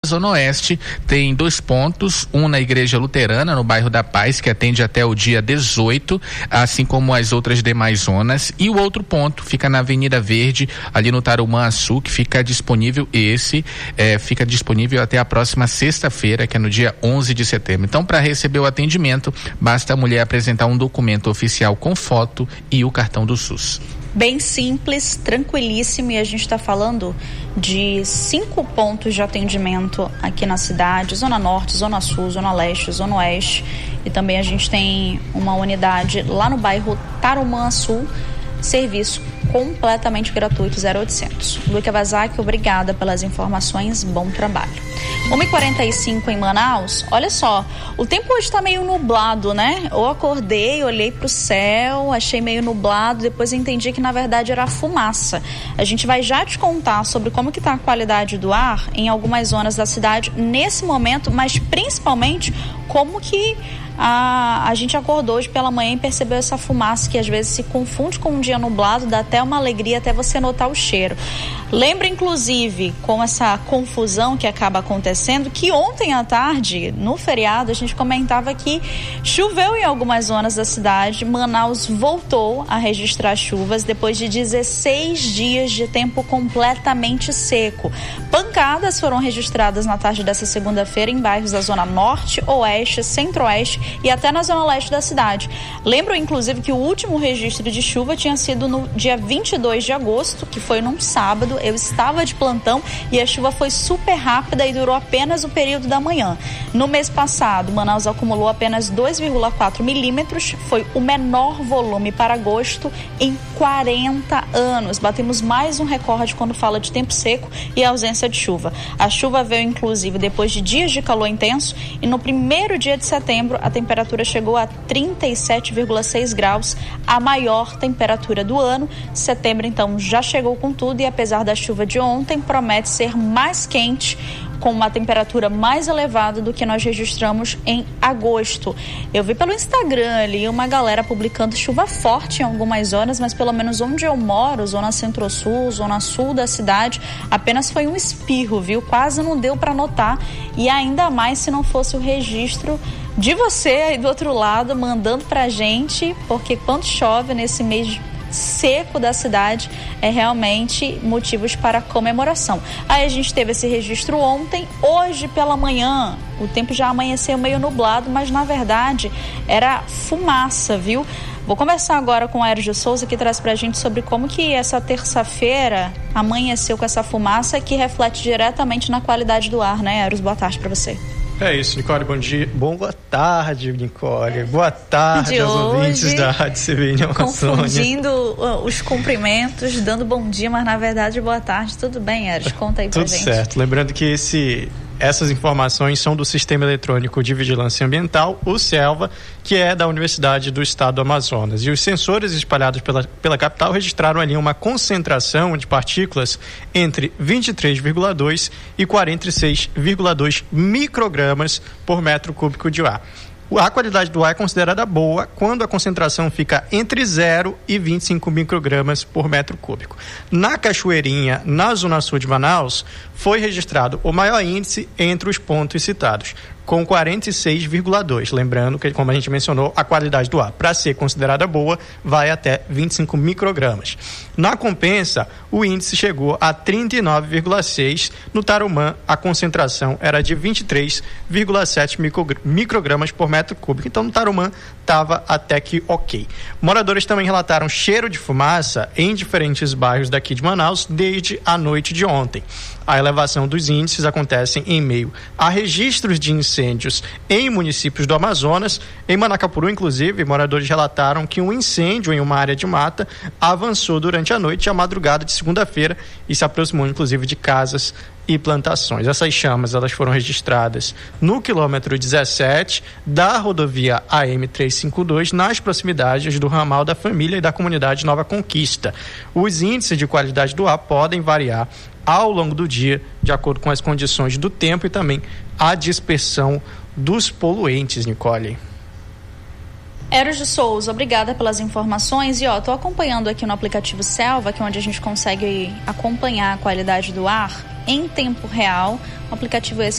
Zona Oeste tem 2 pontos, um na Igreja Luterana, no bairro da Paz, que atende até o dia 18, assim como as outras demais zonas, e o outro ponto fica na Avenida Verde, ali no Tarumã Sul, que fica disponível fica disponível até a próxima sexta-feira, que é no dia 11 de setembro. Então, para receber o atendimento, basta a mulher apresentar um documento oficial com foto e o cartão do SUS. Bem simples, tranquilíssimo, e a gente está falando de 5 pontos de atendimento aqui na cidade: Zona Norte, Zona Sul, Zona Leste, Zona Oeste, e também a gente tem uma unidade lá no bairro Tarumã Sul, serviço completamente gratuito, 0800. Luca Vazak, obrigada pelas informações, bom trabalho. 1h45 em Manaus. Olha só, o tempo hoje está meio nublado, né? Eu acordei, olhei para o céu, achei meio nublado, depois entendi que na verdade era fumaça. A gente vai já te contar sobre como que está a qualidade do ar em algumas zonas da cidade nesse momento, mas principalmente como que a gente acordou hoje pela manhã e percebeu essa fumaça que às vezes se confunde com um dia nublado, dá até uma alegria até você notar o cheiro. Lembra, inclusive, com essa confusão que acaba acontecendo, que ontem à tarde, no feriado, a gente comentava que choveu em algumas zonas da cidade. Manaus voltou a registrar chuvas depois de 16 dias de tempo completamente seco. Pancadas foram registradas na tarde dessa segunda-feira em bairros da Zona Norte, Oeste, Centro-Oeste e até na Zona Leste da cidade. Lembro, inclusive, que o último registro de chuva tinha sido no dia 22 de agosto, que foi num sábado. Eu estava de plantão e a chuva foi super rápida e durou apenas o período da manhã. No mês passado, Manaus acumulou apenas 2,4 milímetros, foi o menor volume para agosto em 40 anos. Batemos mais um recorde quando fala de tempo seco e ausência de chuva. A chuva veio, inclusive, depois de dias de calor intenso, e no primeiro dia de setembro a temperatura chegou a 37,6 graus, a maior temperatura do ano. Setembro, então, já chegou com tudo, e apesar da chuva de ontem, promete ser mais quente, com uma temperatura mais elevada do que nós registramos em agosto. Eu vi pelo Instagram ali uma galera publicando chuva forte em algumas zonas, mas pelo menos onde eu moro, zona centro-sul, zona sul da cidade, apenas foi um espirro, viu? Quase não deu para notar, e ainda mais se não fosse o registro de você aí do outro lado mandando pra gente, porque quando chove nesse mês seco da cidade é realmente motivos para comemoração. Aí a gente teve esse registro ontem. Hoje pela manhã o tempo já amanheceu meio nublado, mas na verdade era fumaça, viu? Vou conversar agora com o Aéros de Souza, que traz pra gente sobre como que essa terça-feira amanheceu com essa fumaça que reflete diretamente na qualidade do ar, né, Aéros? Boa tarde para você. É isso, Nicole, bom dia. Boa tarde, Nicole. Boa tarde aos ouvintes da Rádio CBN Amazônia. Confundindo os cumprimentos, dando bom dia, mas na verdade boa tarde. Tudo bem, Eros? Conta aí pra gente. Tudo certo. Lembrando que essas informações são do Sistema Eletrônico de Vigilância Ambiental, o SELVA, que é da Universidade do Estado do Amazonas. E os sensores espalhados pela capital registraram ali uma concentração de partículas entre 23,2 e 46,2 microgramas por metro cúbico de ar. A qualidade do ar é considerada boa quando a concentração fica entre 0 e 25 microgramas por metro cúbico. Na Cachoeirinha, na Zona Sul de Manaus, foi registrado o maior índice entre os pontos citados, com 46,2. Lembrando que, como a gente mencionou, a qualidade do ar, para ser considerada boa, vai até 25 microgramas. Na Compensa, o índice chegou a 39,6. No Tarumã, a concentração era de 23,7 microgramas por metro cúbico. Então, no Tarumã, estava até que ok. Moradores também relataram cheiro de fumaça em diferentes bairros daqui de Manaus desde a noite de ontem. A elevação dos índices acontece em meio a registros de incêndios em municípios do Amazonas. Em Manacapuru, inclusive, moradores relataram que um incêndio em uma área de mata avançou durante a noite e a madrugada de segunda-feira e se aproximou, inclusive, de casas e plantações. Essas chamas, elas foram registradas no quilômetro 17 da rodovia AM352, nas proximidades do ramal da Família e da comunidade Nova Conquista. Os índices de qualidade do ar podem variar ao longo do dia, de acordo com as condições do tempo e também a dispersão dos poluentes, Nicole. Aéros de Souza, obrigada pelas informações. E tô acompanhando aqui no aplicativo Selva, que é onde a gente consegue acompanhar a qualidade do ar em tempo real. Um aplicativo esse